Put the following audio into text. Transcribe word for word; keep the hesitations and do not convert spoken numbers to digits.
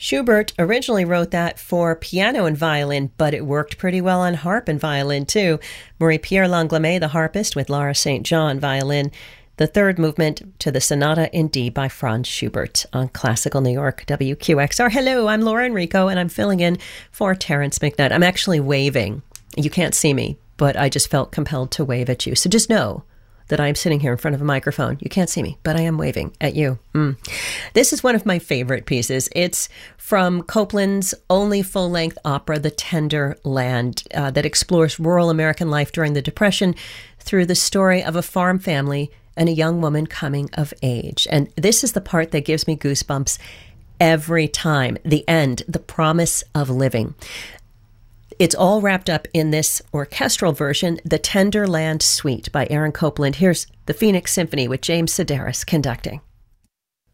Schubert originally wrote that for piano and violin, but it worked pretty well on harp and violin too. Marie-Pierre Langlamet, the harpist, with Lara Saint John, violin. The third movement to the Sonata in D by Franz Schubert on Classical New York, W Q X R. Hello, I'm Laura Enrico, and I'm filling in for Terrence McNutt. I'm actually waving. You can't see me, but I just felt compelled to wave at you. So just know that I'm sitting here in front of a microphone. You can't see me, but I am waving at you. Mm. This is one of my favorite pieces. It's from Copland's only full-length opera, The Tender Land, uh, that explores rural American life during the Depression through the story of a farm family and a young woman coming of age. And this is the part that gives me goosebumps every time. The end, the promise of living. It's all wrapped up in this orchestral version, The Tender Land Suite by Aaron Copland. Here's the Phoenix Symphony with James Sedaris conducting.